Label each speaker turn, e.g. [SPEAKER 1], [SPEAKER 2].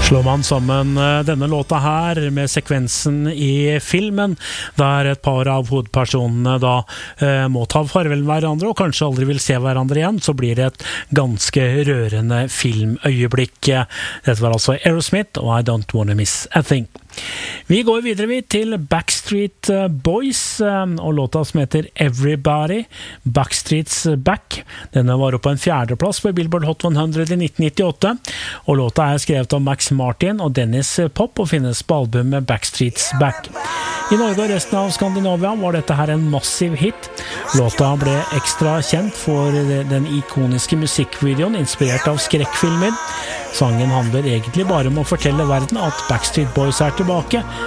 [SPEAKER 1] Slår man sammen denne låta her med sekvensen i filmen, der et par av hovedpersonene da må ta farvel med hverandre og kanskje aldri vil se hverandre igjen, så blir det et ganske rørende filmøyeblikk. Dette var altså Aerosmith og I Don't Wanna Miss a Thing. Vi går videre til Backstreet Boys og låta som heter Everybody, Backstreet's Back. Denne var oppe på en 4. plass på Billboard Hot 100 i 1998, og låta er skrevet av Max Martin og Dennis Pop og finnes på albumet Backstreet's Back. I Norge og resten av Skandinavia var dette her en massiv hit. Låta ble ekstra kjent for den ikoniske musikkvideoen inspirert av skrekkfilmer. Sangen handler egentlig bare om å fortelle verden at Backstreet Boys er tilbake,